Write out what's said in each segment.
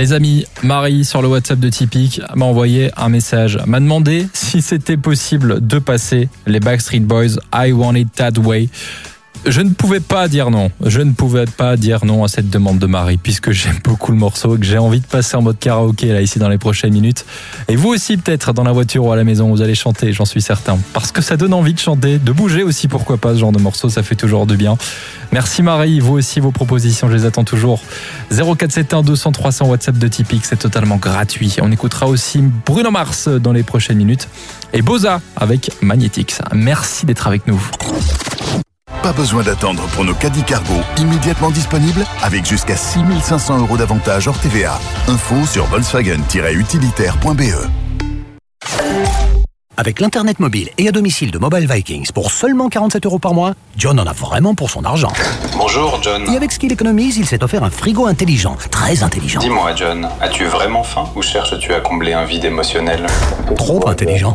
Les amis, Marie sur le WhatsApp de Tipeee m'a envoyé un message, m'a demandé si c'était possible de passer les Backstreet Boys I Want It That Way. Je ne pouvais pas dire non. Je ne pouvais pas dire non à cette demande de Marie, puisque j'aime beaucoup le morceau et que j'ai envie de passer en mode karaoké là ici dans les prochaines minutes. Et vous aussi peut-être dans la voiture ou à la maison, vous allez chanter, j'en suis certain. Parce que ça donne envie de chanter, de bouger aussi, pourquoi pas, ce genre de morceau, ça fait toujours du bien. Merci Marie, vous aussi vos propositions, je les attends toujours. 0471 200 300 WhatsApp de Tipeee, c'est totalement gratuit. On écoutera aussi Bruno Mars dans les prochaines minutes. Et Boza avec Magnetics. Merci d'être avec nous. Pas besoin d'attendre pour nos caddies cargo immédiatement disponibles avec jusqu'à 6 500 € d'avantages hors TVA. Info sur volkswagen-utilitaire.be. Avec l'internet mobile et à domicile de Mobile Vikings pour seulement 47 € par mois, John en a vraiment pour son argent. Bonjour John. Et avec ce qu'il économise, il s'est offert un frigo intelligent, très intelligent. Dis-moi John, as-tu vraiment faim ou cherches-tu à combler un vide émotionnel? Trop intelligent.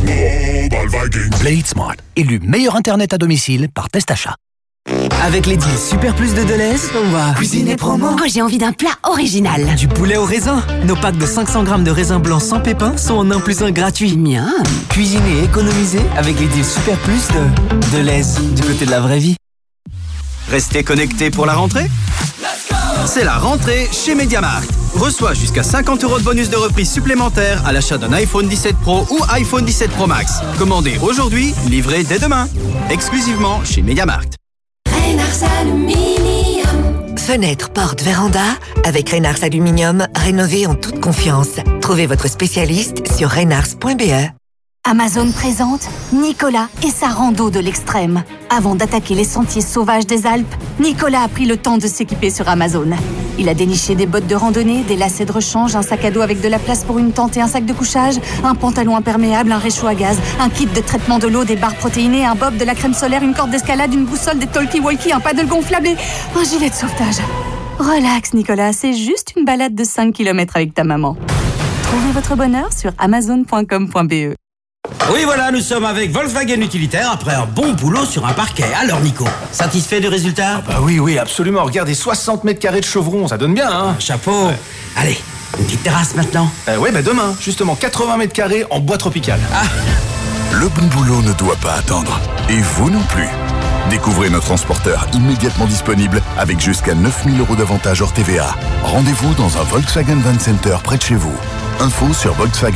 Play It Smart, élu meilleur internet à domicile par Test Achat. Avec les deals Super Plus de Deleuze, on va cuisiner promo. Oh, j'ai envie d'un plat original. Du poulet au raisin. Nos packs de 500 grammes de raisin blanc sans pépins sont en 1+1 gratuit. Miam. Cuisiner et économiser avec les deals Super Plus de Deleuze, du côté de la vraie vie. Restez connectés pour la rentrée. C'est la rentrée chez MediaMarkt. Reçois jusqu'à 50 € de bonus de reprise supplémentaire à l'achat d'un iPhone 17 Pro ou iPhone 17 Pro Max. Commandez aujourd'hui, livré dès demain. Exclusivement chez MediaMarkt. Reynars Aluminium. Fenêtre, porte, véranda, avec Reynars Aluminium, rénovez en toute confiance. Trouvez votre spécialiste sur reynars.be. Amazon présente Nicolas et sa rando de l'extrême. Avant d'attaquer les sentiers sauvages des Alpes, Nicolas a pris le temps de s'équiper sur Amazon. Il a déniché des bottes de randonnée, des lacets de rechange, un sac à dos avec de la place pour une tente et un sac de couchage, un pantalon imperméable, un réchaud à gaz, un kit de traitement de l'eau, des barres protéinées, un bob, de la crème solaire, une corde d'escalade, une boussole, des talkie-walkie, un paddle gonflable et un gilet de sauvetage. Relax Nicolas, c'est juste une balade de 5 km avec ta maman. Trouvez votre bonheur sur amazon.com.be. Oui, voilà, nous sommes avec Volkswagen Utilitaire après un bon boulot sur un parquet. Alors, Nico, satisfait du résultat? Oui, absolument. Regardez, 60 mètres carrés de chevron, ça donne bien, hein? Chapeau. Ouais. Allez, une petite terrasse maintenant. Demain, justement, 80 mètres carrés en bois tropical. Ah. Le bon boulot ne doit pas attendre. Et vous non plus. Découvrez nos transporteurs immédiatement disponibles avec jusqu'à 9 000 € d'avantages hors TVA. Rendez-vous dans un Volkswagen Van Center près de chez vous. Info sur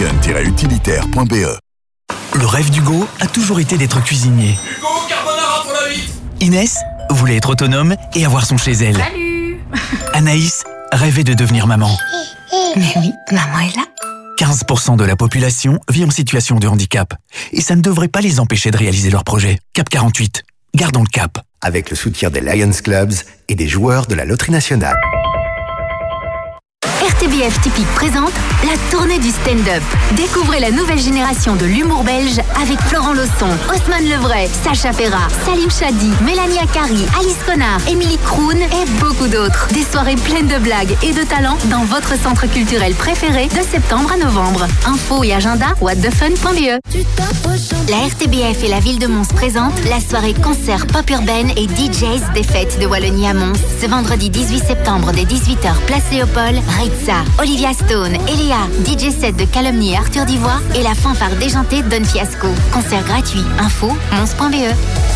volkswagen-utilitaire.be. Le rêve d'Hugo a toujours été d'être cuisinier. Hugo, carbonara pour la vite. Inès voulait être autonome et avoir son chez elle. Salut. Anaïs rêvait de devenir maman. Mais oui, maman est là. 15% de la population vit en situation de handicap. Et ça ne devrait pas les empêcher de réaliser leurs projets. Cap 48. Gardons le cap. Avec le soutien des Lions Clubs et des joueurs de la Loterie Nationale. RTBF Tipeee présente la tournée du stand-up. Découvrez la nouvelle génération de l'humour belge avec Florent Lausson, Haussmann Levray, Sacha Perra, Salim Chadi, Mélanie Akari, Alice Connard, Émilie Kroon et beaucoup d'autres. Des soirées pleines de blagues et de talents dans votre centre culturel préféré de septembre à novembre. Info et agenda whatthefun.be. La RTBF et la ville de Mons présentent la soirée concert pop urbaine et DJs des fêtes de Wallonie à Mons. Ce vendredi 18 septembre dès 18h, place Léopold, Ritza, Olivia Stone, Eléa, DJ set de Calomnie et Arthur Divoire et la fanfare déjantée de Don Fiasco. Concert gratuit. Info, mons.be.